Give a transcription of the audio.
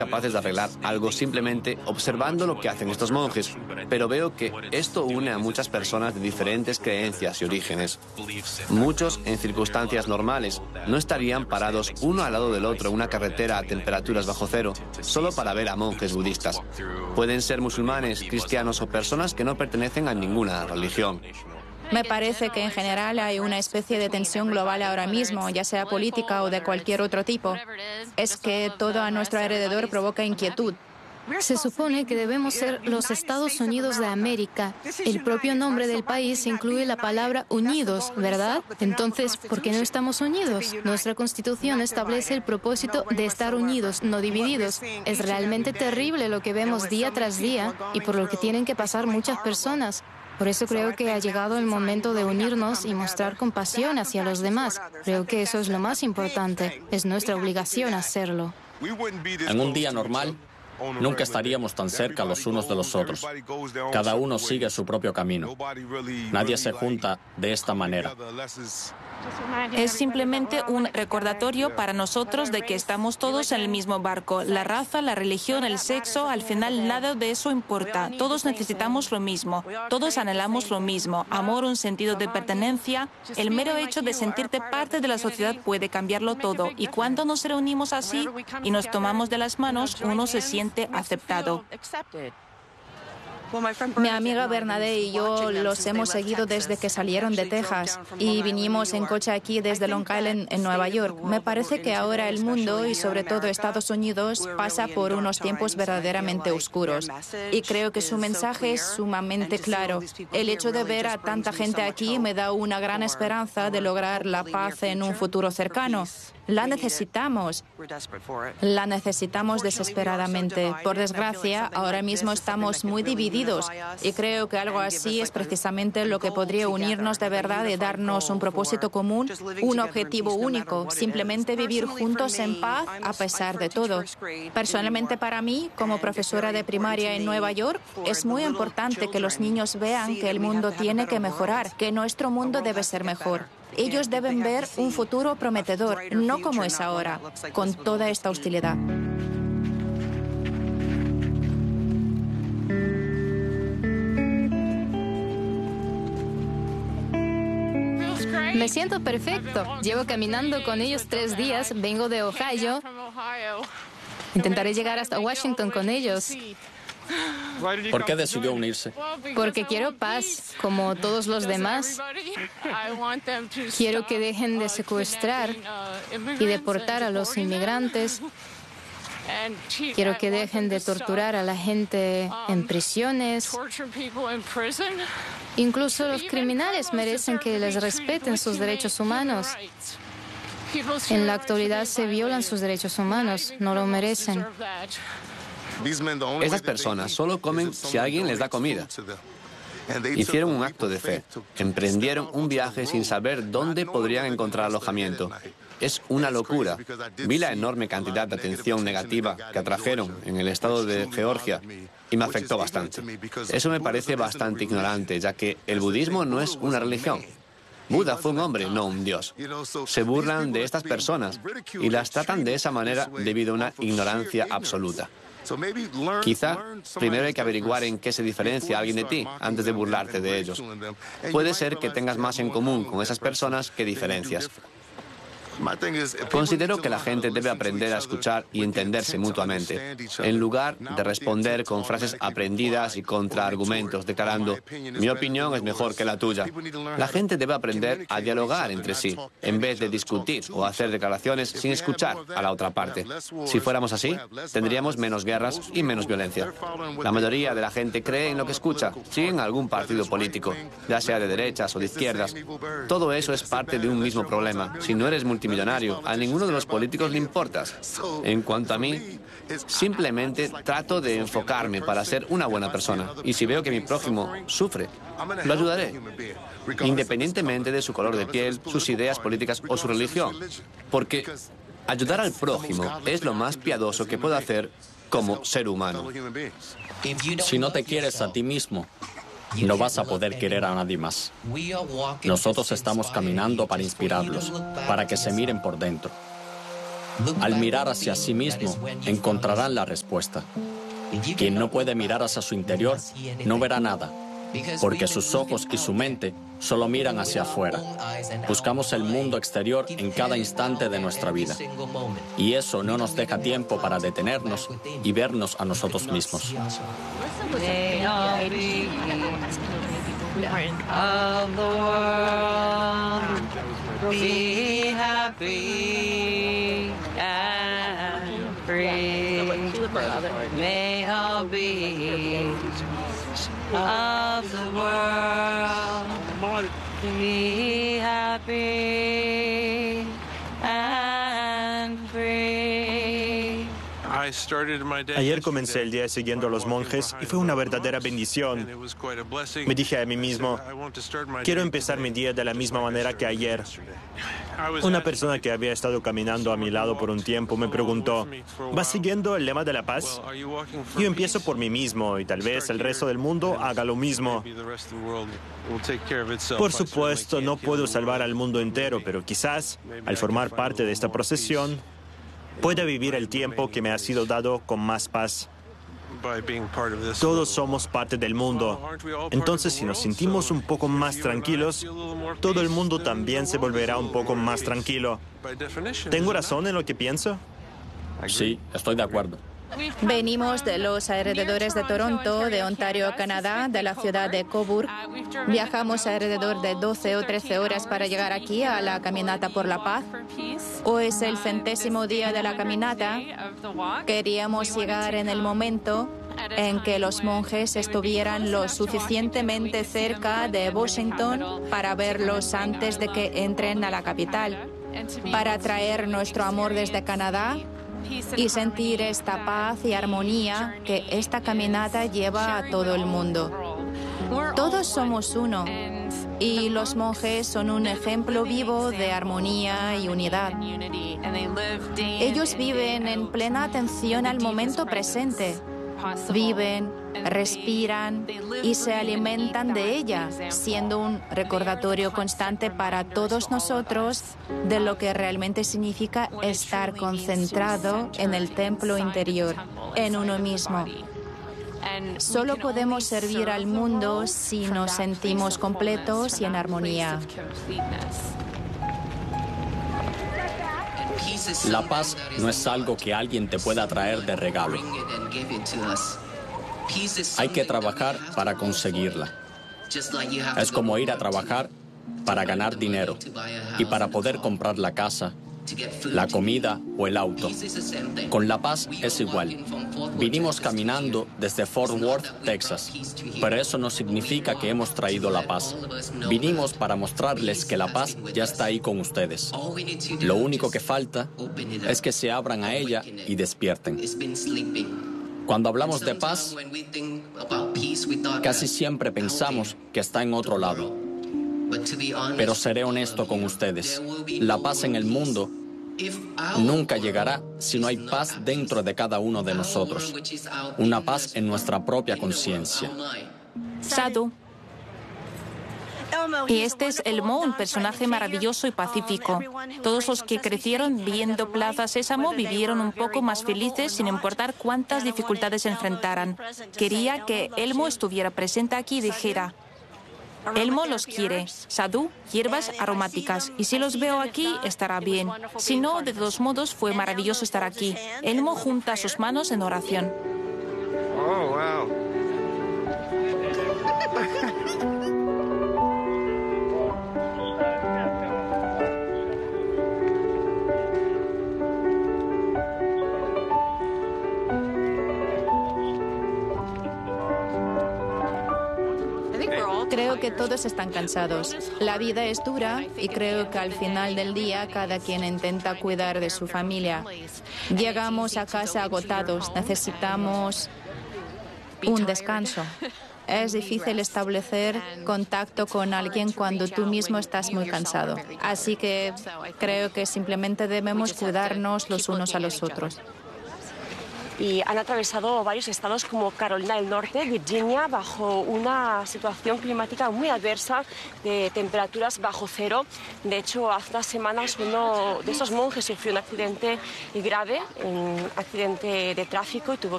capaces de arreglar algo simplemente observando lo que hacen estos monjes, pero veo que esto une a muchas personas de diferentes creencias y orígenes. Muchos, en circunstancias normales, no estarían parados uno al lado del otro en una carretera a temperaturas bajo cero, solo para ver a monjes budistas. Pueden ser musulmanes, cristianos o personas que no pertenecen a ninguna religión. Me parece que en general hay una especie de tensión global ahora mismo, ya sea política o de cualquier otro tipo. Es que todo a nuestro alrededor provoca inquietud. Se supone que debemos ser los Estados Unidos de América. El propio nombre del país incluye la palabra unidos, ¿verdad? Entonces, ¿por qué no estamos unidos? Nuestra Constitución establece el propósito de estar unidos, no divididos. Es realmente terrible lo que vemos día tras día y por lo que tienen que pasar muchas personas. Por eso creo que ha llegado el momento de unirnos y mostrar compasión hacia los demás. Creo que eso es lo más importante. Es nuestra obligación hacerlo. En un día normal, nunca estaríamos tan cerca los unos de los otros. Cada uno sigue su propio camino. Nadie se junta de esta manera. Es simplemente un recordatorio para nosotros de que estamos todos en el mismo barco. La raza, la religión, el sexo, al final nada de eso importa. Todos necesitamos lo mismo. Todos anhelamos lo mismo. Amor, un sentido de pertenencia. El mero hecho de sentirte parte de la sociedad puede cambiarlo todo. Y cuando nos reunimos así y nos tomamos de las manos, uno se siente aceptado. Mi amiga Bernadette y yo los hemos seguido desde que salieron de Texas y vinimos en coche aquí desde Long Island, en Nueva York. Me parece que ahora el mundo y sobre todo Estados Unidos pasa por unos tiempos verdaderamente oscuros y creo que su mensaje es sumamente claro. El hecho de ver a tanta gente aquí me da una gran esperanza de lograr la paz en un futuro cercano. La necesitamos desesperadamente. Por desgracia, ahora mismo estamos muy divididos y creo que algo así es precisamente lo que podría unirnos de verdad y darnos un propósito común, un objetivo único, simplemente vivir juntos en paz a pesar de todo. Personalmente para mí, como profesora de primaria en Nueva York, es muy importante que los niños vean que el mundo tiene que mejorar, que nuestro mundo debe ser mejor. Ellos deben ver un futuro prometedor, no como es ahora, con toda esta hostilidad. Me siento perfecto. Llevo caminando con ellos 3 días. Vengo de Ohio. Intentaré llegar hasta Washington con ellos. ¿Por qué decidió unirse? Porque quiero paz, como todos los demás. Quiero que dejen de secuestrar y deportar a los inmigrantes. Quiero que dejen de torturar a la gente en prisiones. Incluso los criminales merecen que les respeten sus derechos humanos. En la actualidad se violan sus derechos humanos, no lo merecen. Esas personas solo comen si alguien les da comida. Hicieron un acto de fe. Emprendieron un viaje sin saber dónde podrían encontrar alojamiento. Es una locura. Vi la enorme cantidad de atención negativa que atrajeron en el estado de Georgia y me afectó bastante. Eso me parece bastante ignorante, ya que el budismo no es una religión. Buda fue un hombre, no un dios. Se burlan de estas personas y las tratan de esa manera debido a una ignorancia absoluta. Quizá primero hay que averiguar en qué se diferencia alguien de ti antes de burlarte de ellos. Puede ser que tengas más en común con esas personas que diferencias. Considero que la gente debe aprender a escuchar y entenderse mutuamente, en lugar de responder con frases aprendidas y contraargumentos, declarando, mi opinión es mejor que la tuya. La gente debe aprender a dialogar entre sí, en vez de discutir o hacer declaraciones sin escuchar a la otra parte. Si fuéramos así, tendríamos menos guerras y menos violencia. La mayoría de la gente cree en lo que escucha, siguen algún partido político, ya sea de derechas o de izquierdas. Todo eso es parte de un mismo problema. Si no eres multimillonario, a ninguno de los políticos le importas. En cuanto a mí, simplemente trato de enfocarme para ser una buena persona. Y si veo que mi prójimo sufre, lo ayudaré, independientemente de su color de piel, sus ideas políticas o su religión. Porque ayudar al prójimo es lo más piadoso que puedo hacer como ser humano. Si no te quieres a ti mismo, no vas a poder querer a nadie más. Nosotros estamos caminando para inspirarlos, para que se miren por dentro. Al mirar hacia sí mismo, encontrarán la respuesta. Quien no puede mirar hacia su interior, no verá nada, porque sus ojos y su mente solo miran hacia afuera. Buscamos el mundo exterior en cada instante de nuestra vida. Y eso no nos deja tiempo para detenernos y vernos a nosotros mismos. Be happy and free. May all be of the world. Be happy and free. Ayer comencé el día siguiendo a los monjes y fue una verdadera bendición. Me dije a mí mismo, quiero empezar mi día de la misma manera que ayer. Una persona que había estado caminando a mi lado por un tiempo me preguntó, ¿vas siguiendo el lema de la paz? Yo empiezo por mí mismo y tal vez el resto del mundo haga lo mismo. Por supuesto, no puedo salvar al mundo entero, pero quizás, al formar parte de esta procesión, pueda vivir el tiempo que me ha sido dado con más paz. Todos somos parte del mundo. Entonces, si nos sentimos un poco más tranquilos, todo el mundo también se volverá un poco más tranquilo. ¿Tengo razón en lo que pienso? Sí, estoy de acuerdo. Venimos de los alrededores de Toronto, de Ontario, Canadá, de la ciudad de Cobourg. Viajamos alrededor de 12 o 13 horas para llegar aquí a la Caminata por la Paz. Hoy es el 100º día de la caminata. Queríamos llegar en el momento en que los monjes estuvieran lo suficientemente cerca de Washington para verlos antes de que entren a la capital, para traer nuestro amor desde Canadá y sentir esta paz y armonía que esta caminata lleva a todo el mundo. Todos somos uno y los monjes son un ejemplo vivo de armonía y unidad. Ellos viven en plena atención al momento presente. Viven, respiran y se alimentan de ella, siendo un recordatorio constante para todos nosotros de lo que realmente significa estar concentrado en el templo interior, en uno mismo. Solo podemos servir al mundo si nos sentimos completos y en armonía. La paz no es algo que alguien te pueda traer de regalo. Hay que trabajar para conseguirla. Es como ir a trabajar para ganar dinero y para poder comprar la casa, la comida o el auto. Con la paz es igual. Vinimos caminando desde Fort Worth, Texas, pero eso no significa que hemos traído la paz. Vinimos para mostrarles que la paz ya está ahí con ustedes. Lo único que falta es que se abran a ella y despierten. Cuando hablamos de paz, casi siempre pensamos que está en otro lado. Pero seré honesto con ustedes, la paz en el mundo nunca llegará si no hay paz dentro de cada uno de nosotros, una paz en nuestra propia conciencia. Sadhu. Y este es Elmo, un personaje maravilloso y pacífico. Todos los que crecieron viendo Plaza Sésamo vivieron un poco más felices sin importar cuántas dificultades enfrentaran. Quería que Elmo estuviera presente aquí y dijera: Elmo los quiere. Sadhu, hierbas aromáticas. Y si los veo aquí, estará bien. Si no, de todos modos, fue maravilloso estar aquí. Elmo junta sus manos en oración. Oh, wow. Creo que todos están cansados. La vida es dura y creo que al final del día cada quien intenta cuidar de su familia. Llegamos a casa agotados, necesitamos un descanso. Es difícil establecer contacto con alguien cuando tú mismo estás muy cansado. Así que creo que simplemente debemos cuidarnos los unos a los otros. y han atravesado varios estados como Carolina del Norte, Virginia, bajo una situación climática muy adversa de temperaturas bajo cero. De hecho, hace unas semanas uno de esos monjes sufrió un accidente grave, un accidente de tráfico y tuvo